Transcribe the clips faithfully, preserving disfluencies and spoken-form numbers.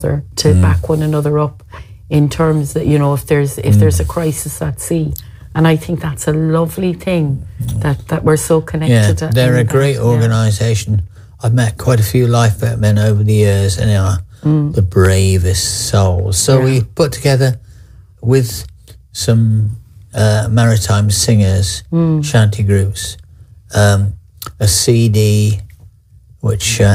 to mm. back one another up in terms that, you know, if there's if mm. there's a crisis at sea. And I think that's a lovely thing that, that we're so connected yeah, to. They're a great that, organisation. Yeah. I've met quite a few lifeboat men over the years, and they are mm. the bravest souls. So yeah. we put together with some uh, maritime singers, mm. shanty groups, um, a C D which uh,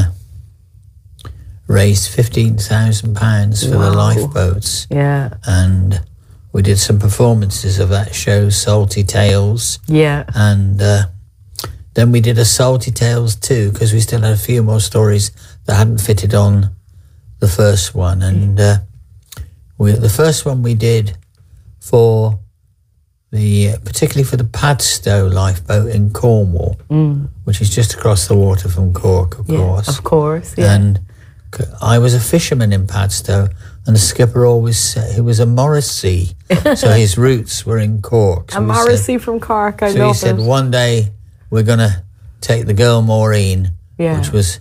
raised fifteen thousand pounds for wow. the lifeboats. Yeah. And we did some performances of that show, Salty Tales. Yeah. And uh, then we did a Salty Tales too, because we still had a few more stories that hadn't fitted on the first one. And uh, we, the first one we did for the, uh, particularly for the Padstow lifeboat in Cornwall, mm. which is just across the water from Cork, of yeah, course. Of course, yeah. And I was a fisherman in Padstow, and the skipper always said he was a Morrissey, so his roots were in Cork. So a Morrissey said, from Cork, I so love it. So he said, one day we're going to take the girl Maureen, yeah. which was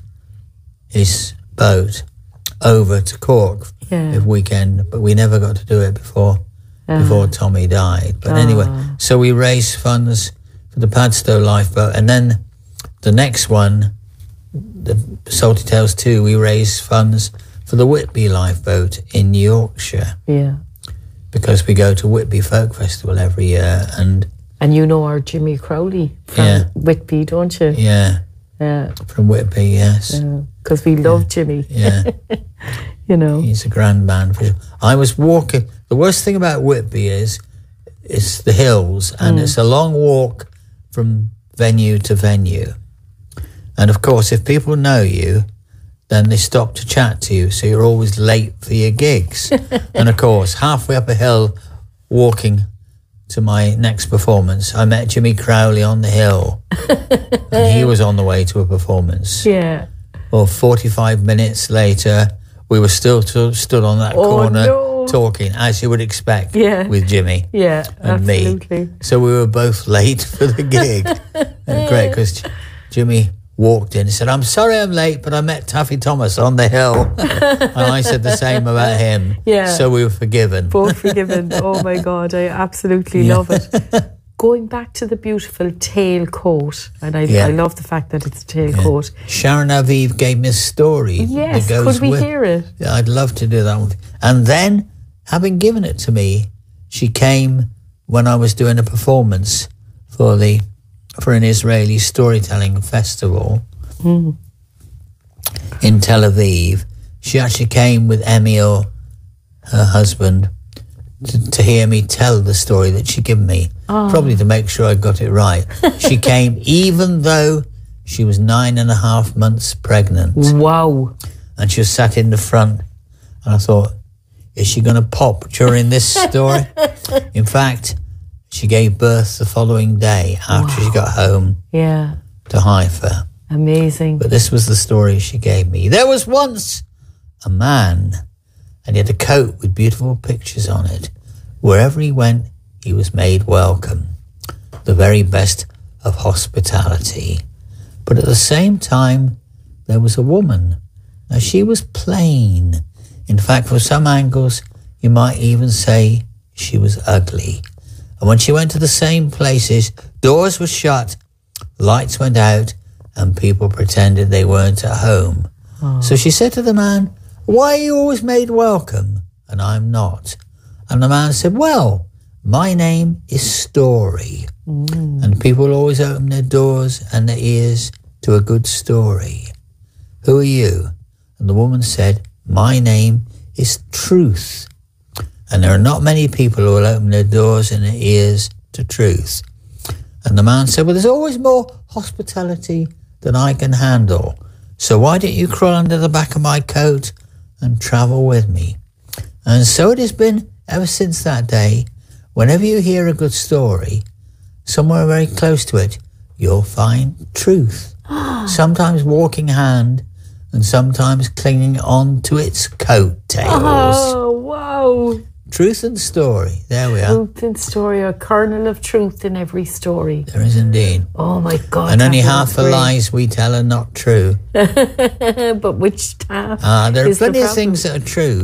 his boat, over to Cork yeah. if weekend, but we never got to do it before uh, before Tommy died. But uh, anyway, so we raised funds for the Padstow lifeboat, and then the next one, the Salty Tales two, we raised funds for the Whitby lifeboat in Yorkshire. Yeah. Because we go to Whitby Folk Festival every year, and and you know our Jimmy Crowley from yeah. Whitby, don't you? Yeah. Yeah. From Whitby, yes. Because yeah. we love yeah. Jimmy. Yeah. You know. He's a grand man. I was walking. The worst thing about Whitby is it's the hills, and mm. it's a long walk from venue to venue. And of course, if people know you, then they stop to chat to you, so you're always late for your gigs. And of course, halfway up a hill, walking to my next performance, I met Jimmy Crowley on the hill, and he was on the way to a performance. Yeah. Well, forty-five minutes later, we were still t- stood on that oh, corner no. talking, as you would expect yeah. with Jimmy yeah, and absolutely. me. So we were both late for the gig. And great, because Jimmy walked in and said, I'm sorry I'm late, but I met Taffy Thomas on the hill. And I said the same about him. Yeah. So we were forgiven. Both forgiven. Oh my God, I absolutely yeah. love it. Going back to the beautiful tailcoat, and I, yeah. I love the fact that it's a tailcoat. Yeah. Sharon Aviv gave me a story. Yes, that goes could we with, hear it? Yeah, I'd love to do that one. And then, having given it to me, she came when I was doing a performance for the for an Israeli storytelling festival mm. in Tel Aviv. She actually came with Emil, her husband, to, to hear me tell the story that she'd given me, oh. probably to make sure I got it right. She came even though she was nine and a half months pregnant. Wow. And she was sat in the front, and I thought, is she going to pop during this story? In fact, she gave birth the following day after wow. she got home yeah. to Haifa. Amazing. But this was the story she gave me. There was once a man, and he had a coat with beautiful pictures on it. Wherever he went, he was made welcome. The very best of hospitality. But at the same time, there was a woman. Now, she was plain. In fact, from some angles, you might even say she was ugly. And when she went to the same places, doors were shut, lights went out, and people pretended they weren't at home. Oh. So she said to the man, why are you always made welcome, and I'm not? And the man said, well, my name is Story. Mm. And people always open their doors and their ears to a good story. Who are you? And the woman said, my name is Truth. And there are not many people who will open their doors and their ears to truth. And the man said, well, there's always more hospitality than I can handle. So why don't you crawl under the back of my coat and travel with me? And so it has been ever since that day. Whenever you hear a good story, somewhere very close to it, you'll find truth. Sometimes walking hand and sometimes clinging on to its coattails. Oh, wow. Truth and story. There we are. Truth and story, a kernel of truth in every story. There is indeed. Oh my God. And only half the lies we tell are not true. But which half? Ah, there are is the plenty of problem? things that are true.